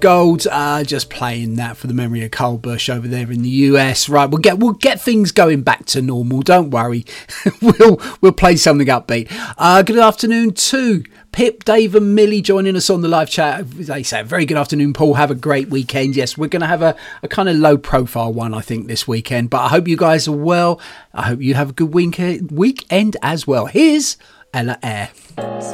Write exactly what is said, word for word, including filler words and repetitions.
Gold, uh, just playing that for the memory of Carl Bush over there in the U S. Right, we'll get we'll get things going back to normal. Don't worry, we'll we'll play something upbeat. Uh, good afternoon to Pip, Dave, and Millie joining us on the live chat. They say, "Very good afternoon, Paul. Have a great weekend." Yes, we're going to have a, a kind of low profile one, I think, this weekend. But I hope you guys are well. I hope you have a good weekend weekend as well. Here's Ella Eyre.